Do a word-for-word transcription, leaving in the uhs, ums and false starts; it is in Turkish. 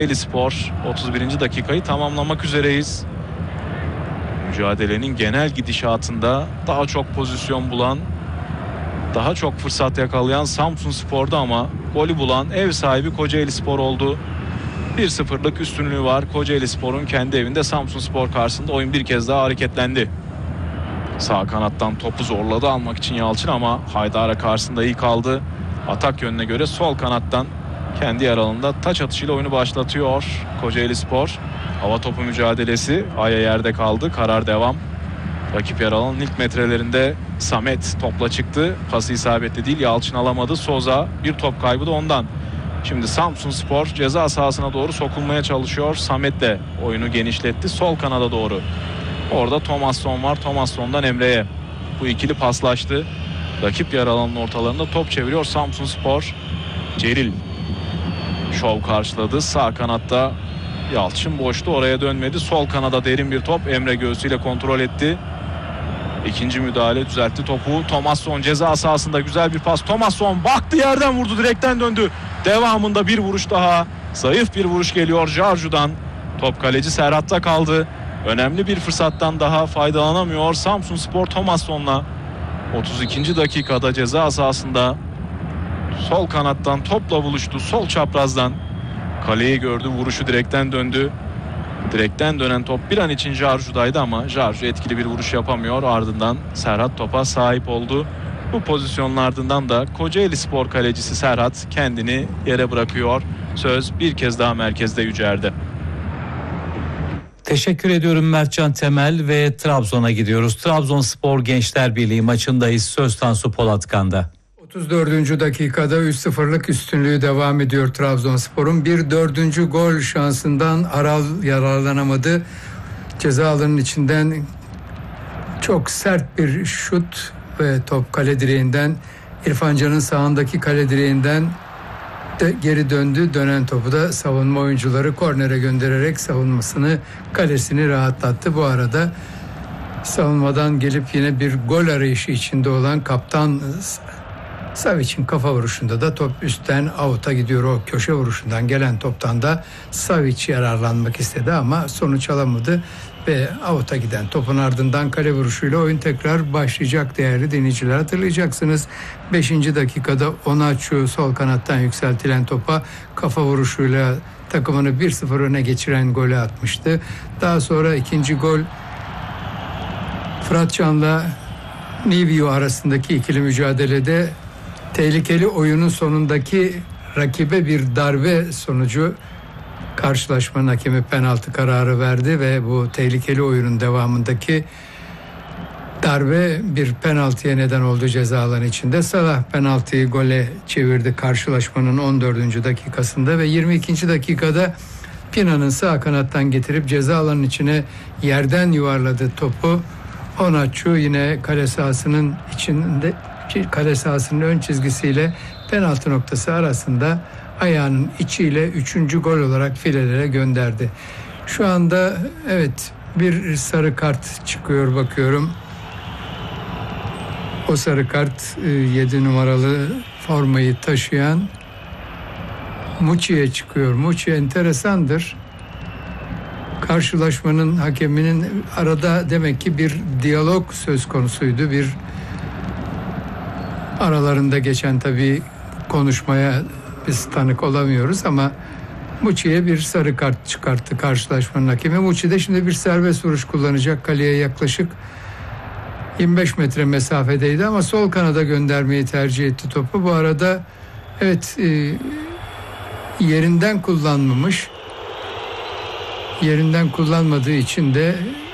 Spor otuz birinci dakikayı tamamlamak üzereyiz. Mücadelenin genel gidişatında daha çok pozisyon bulan, daha çok fırsat yakalayan Samsunspor'da ama golü bulan ev sahibi Kocaelispor oldu. bir sıfırlık üstünlüğü var Kocaelispor'un kendi evinde Samsunspor karşısında. Oyun bir kez daha hareketlendi. Sağ kanattan topu zorladı almak için Yalçın ama Haydar'a karşısında iyi kaldı. Atak yönüne göre sol kanattan kendi yer alanında taç atışıyla oyunu başlatıyor Kocaelispor. Hava topu mücadelesi, Aya yerde kaldı, karar devam. Rakip yer alanın ilk metrelerinde Samet topla çıktı. Pası isabetli değil, Yalçın alamadı. Soza bir top kaybı da ondan. Şimdi Samsunspor ceza sahasına doğru sokulmaya çalışıyor. Samet de oyunu genişletti sol kanada doğru. Orada Thomasson var. Thomasson'dan Emre'ye. Bu ikili paslaştı. Rakip yer alanının ortalarında top çeviriyor Samsunspor. Ceril şov karşıladı. Sağ kanatta Yalçın boştu, oraya dönmedi. Sol kanada derin bir top. Emre göğsüyle kontrol etti. İkinci müdahale düzeltti topu. Thomasson ceza sahasında güzel bir pas. Thomasson baktı, yerden vurdu, direkten döndü. Devamında bir vuruş daha. Zayıf bir vuruş geliyor Jarju'dan. Top kaleci Serhat'ta kaldı. Önemli bir fırsattan daha faydalanamıyor Samsunspor Thomasson'la. otuz ikinci dakikada ceza sahasında sol kanattan topla buluştu. Sol çaprazdan kaleyi gördü. Vuruşu direkten döndü. Direkten dönen top bir an için Jarju'daydı ama Jarju etkili bir vuruş yapamıyor. Ardından Serhat topa sahip oldu. Bu pozisyonun ardından da Kocaelispor kalecisi Serhat kendini yere bırakıyor. Söz bir kez daha merkezde Yücer'de. Teşekkür ediyorum Mertcan Temel ve Trabzon'a gidiyoruz. Trabzonspor Gençler Birliği maçındayız. Söz Tansu Polatkan'da. otuz dördüncü dakikada üç sıfırlık üstünlüğü devam ediyor Trabzonspor'un. Bir dördüncü gol şansından Aral yararlanamadı. Ceza alanının içinden çok sert bir şut ve top kale direğinden, İrfan Can'ın sağındaki kale direğinden de geri döndü. Dönen topu da savunma oyuncuları kornere göndererek savunmasını, kalesini rahatlattı. Bu arada savunmadan gelip yine bir gol arayışı içinde olan kaptan Savic'in kafa vuruşunda da top üstten out'a gidiyor. O köşe vuruşundan gelen toptan da Savic yararlanmak istedi ama sonuç alamadı ve out'a giden topun ardından kale vuruşuyla oyun tekrar başlayacak değerli dinleyiciler. Hatırlayacaksınız beşinci dakikada Onaçu sol kanattan yükseltilen topa kafa vuruşuyla takımını bir sıfır öne geçiren golü atmıştı. Daha sonra ikinci gol Fırat Can'la Nivio arasındaki ikili mücadelede tehlikeli oyunun sonundaki rakibe bir darbe sonucu karşılaşmanın hakemi penaltı kararı verdi ve bu tehlikeli oyunun devamındaki darbe bir penaltıya neden oldu ceza alanı içinde. Salah penaltıyı gole çevirdi karşılaşmanın on dördüncü dakikasında ve yirmi ikinci dakikada Pina'nın sağ kanattan getirip ceza alanının içine yerden yuvarladı topu. Onaçu yine kale sahasının içinde, kale sahasının ön çizgisiyle penaltı noktası arasında ayağının içiyle üçüncü gol olarak filelere gönderdi. Şu anda evet bir sarı kart çıkıyor bakıyorum. O sarı kart yedi numaralı formayı taşıyan Muçi'ye çıkıyor. Muçi enteresandır. Karşılaşmanın hakeminin arada demek ki bir diyalog söz konusuydu. Bir aralarında geçen tabii konuşmaya biz tanık olamıyoruz ama Muçi'ye bir sarı kart çıkarttı karşılaşmanın hakemi. Muçi de şimdi bir serbest vuruş kullanacak. Kaleye yaklaşık yirmi beş metre mesafedeydi ama sol kanada göndermeyi tercih etti topu. Bu arada evet e, yerinden kullanmamış. Yerinden kullanmadığı için de